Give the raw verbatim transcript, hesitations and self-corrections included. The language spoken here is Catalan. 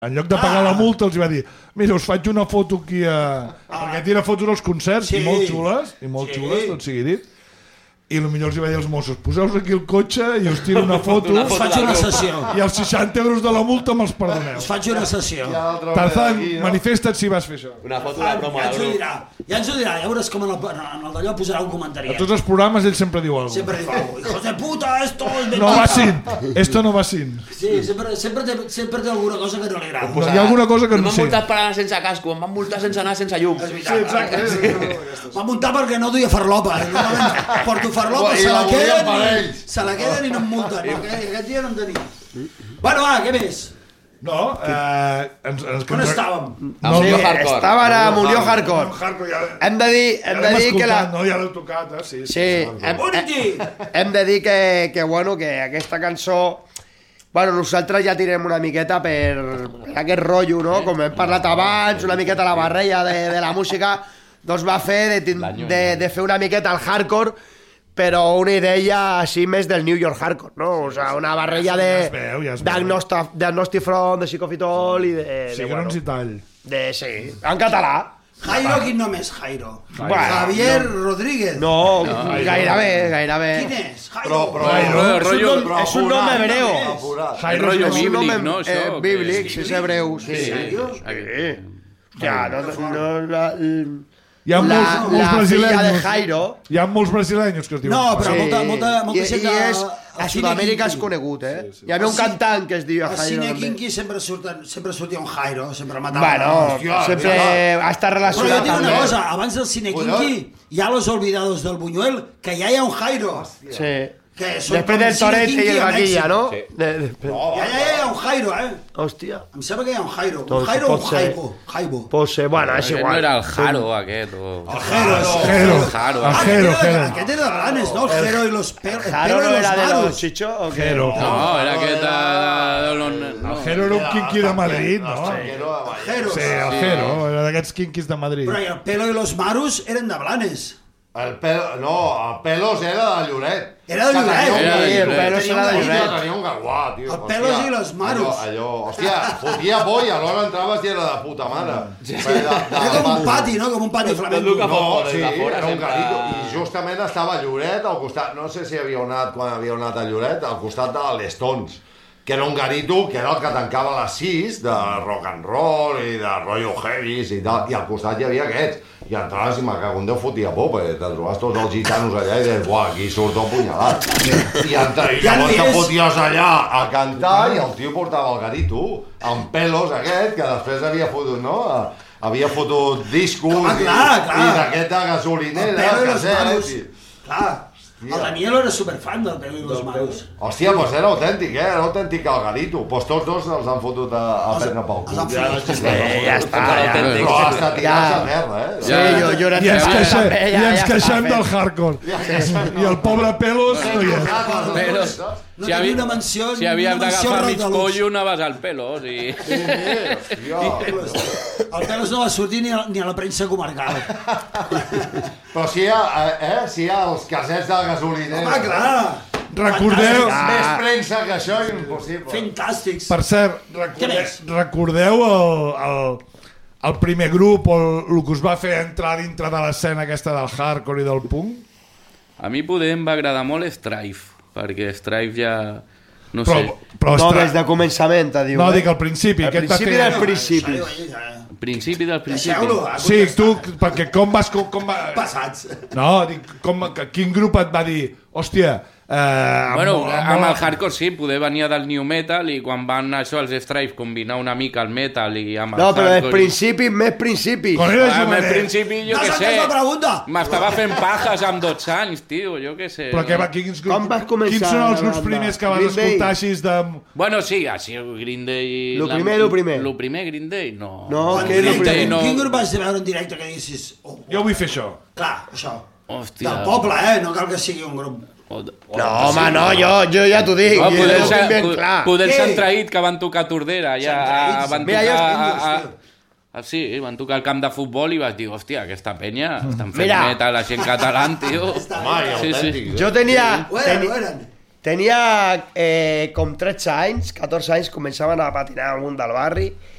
En lloc de pagar la multa els va dir mira, us faig una foto aquí a... perquè tira fotos als concerts i molt xules, i molt xules, tot sigui dit. I potser els hi va dir als Mossos poseu-vos aquí el cotxe i us tiro una foto, us faig una sessió i els seixanta euros de la multa me'ls perdoneu. us faig una sessió Tarzan, manifesta't si vas fer això. Una foto de promo ja ens ho del dirà ja ens ho dirà, ja veuràs com en el, en el d'allò posarà un comentari A tots els programes ell sempre diu alguna sempre diu algo hijos de puta, esto es mentira no va sin, esto no va sin. sí, sempre, sempre, té, sempre té alguna cosa que no li agrada No, hi ha alguna cosa que no M'han sé. multat per anar sense casco, em van multar sense anar sense llum. és veritat, sí, va muntar perquè no duia farlopa normalment porto farlopa, se la queden i, se la queden i no em multen no? Aquest, aquest dia no en tenia bueno va, què més? No, eh, ens, ens, on estàvem? No, sí, hardcore. Estaven a Munió Hardcore. Hardcore ja, Hem de dir, hem de dir que la... no, ja l'heu tocat, eh? Sí, sí, Sí, hem, hem, hem de dir que, que, bueno, que aquesta cançó... Bueno, nosaltres ja tirem una miqueta per, per aquest rotllo, no? Com hem parlat abans, una miqueta la barreja de, de la música, doncs va fer de, de, de fer una miqueta el hardcore, però una idea així més del New York Hardcore, no? O sea, una barreja de... Ja es veu, ja es veu. d'Agnostic Front, de Psicofitol i de... de Cigrons bueno, i tall. de, sí, en català. Jairo, quin nom és Jairo? Bueno, Javier Rodríguez No, no gairebé, gairebé. quin és? Jairo? Però, però, Jairo, És un nom, però és un nom apurat, hebreu. apurat. Jairo rotllo és un bíblic, nom nom, no, eh, això? bíblic, sí, és hebreu. Sí, ¿En serio? sí. Ja, no, no, la, Hi ha la, molts, molts la filla de brasileños. Jairo. Hi ha molts brasileños que es diuen. No, però Sí. molta, molta, molta I, gent i de- és, a el Sud-amèrica és Cine conegut, eh? Sí, sí. Hi havia un El ci- cantant que es diu Al Jairo. cine també. Kinky sempre, surten, sempre sortia un Jairo, sempre mataven. Bueno, Hòstia, sempre ha estat Però jo relacionat tinc una també. cosa, abans del cine Kinky hi ha Los Olvidados del Buñuel, que ja hi ha un Jairo. Sí. Que són Després com del Cine Toret i Kinky el a Vaquilla, Mèxic. no? Sí. De, de, Ja, ja, ja hi ha un Jairo, eh? hòstia. Em sembla que hi ha un Jairo. Un Doncs Jairo o un pot ser. Jaibo. Jaibo. Pot ser, bueno, és Aquest igual. no era el Jaro, aquest, o... El Jero. Jero. El Jaro. El Ah, Jero, aquest era- Jero. Aquest era de Blanes, no? El Jero i los pelos. El Jaro pelo no y era los de los maros. Chicho o què? Jero. No, era aquest de... de los... El Jero era un quinqui de Madrid, no? Jero. Sí, el Jero, era d'aquests quinquis de Madrid. Però i el pelo i los maros eren de Blanes. El pelo, no, el pelos era de Lloret. Era de Lloret. Que tenia un Era de garito. Lloret. El Pelos era de Tenia- Lloret. Tenia un garguà, tio. El hòstia. Pelos i los maros. Allò, allò, hòstia, fotia por i alhora entraves i era de puta mare. Sí. Era com un pati, no? Com un pati flamenco. No, sí, de fora era un sempre- garito. I justament estava a Lloret, al costat, no sé si havíeu anat quan havíeu anat a Lloret, al costat de les Stones, que era un garito que era el que tancava a les sis, de rock and roll i de rotllo heavies i tal, i al costat hi havia aquests. I entraves i me cago en Déu fotia por, perquè te trobaves tots els gitanos allà i deies, buah, aquí surt el punyalat. I, entra, i Ja llavors ni te és. foties allà a cantar i el tio portava el garito, amb pelos aquest, que després havia fotut, no? Havia fotut discos Home, i, clar, clar. i d'aquesta El pelo gasolinera, i los maros. casets... I... Clar. El Daniel era superfan del pelo i los maros. Hòstia, doncs era autèntic, eh? Era autèntic el garito. Doncs tots dos els han fotut a, a prendre pel Els han cul. fotut. Sí, ja està, ja. Però hasta tirar-se Ja. merda, eh? Sí, jo, jo era I ens ja, queixem, ja, i ja, ens ja queixem està del fet. hardcore. I el pobre Pelos no hi és. Però, No si tenia havia, una menció... si havies una menció d'agafar mig Rotalux. pollo, anaves al pelos i... El Pelos no va sortir ni a, ni a la premsa comarcal. Però si hi ha, eh, si hi ha els casets de gasolinera... Home, clar! Recordeu... Fantàstic. Més premsa que això és impossible. Fantàstics. Per cert, Què recordeu, més? recordeu el, el, el primer grup o el, el que us va fer entrar dintre de l'escena aquesta del hardcore i del punk? A mi poder em va agradar molt Strife, perquè Strife ja... No Però, sé, però No, ostres, des de començament, te diu. no, eh? dic al principi. Al Aquest va principi fer... del principi. principi del principi. Deixeu-lo, ha Sí, tu, contestat. perquè com vas... Com, com va... Passats. No, dic, com, quin grup et va dir hòstia... Eh, Bueno, amb, amb el hardcore sí, poder venia del new metal i quan van això els Strife combinar una mica el metal i amb el No, però des hardcore... principi, més principi. Quan era Ah, al jovenet. principi, jo No què has sé, entès la pregunta? m'estava fent pajes amb dotze anys, tio, jo què sé. Però què va, quins, grups, Com vas començar quins són els la grups banda? primers que vas Green Day? escoltar així de... Bueno, sí, així Green Day... Lo la- primer, lo primer. Lo primer, Green Day, no. No, Quan què és lo directe, primer? no. Quin grup vas veure en directe que dicis... Oh, Jo vull fer això. clar, això. Hòstia. Del poble, eh? No cal que sigui un grup. O, o, No, home, no, jo, jo ja t'ho dic. No, jo poder, ho ser, tinc ben po- clar. poder Què? Sant Traït, que van tocar a Tordera, ja Sant Traït, van mira, tocar... jo A, estic- a, a, sí, van tocar al camp de futbol i vas dir, hòstia, aquesta penya estan fent Mira. metal així en català, tio. Home, i Sí, sí. autèntic. Jo tenia... Ho eren, teni- ho eren. Tenia eh, com tretze anys, catorze anys, començaven a patinar al món del barri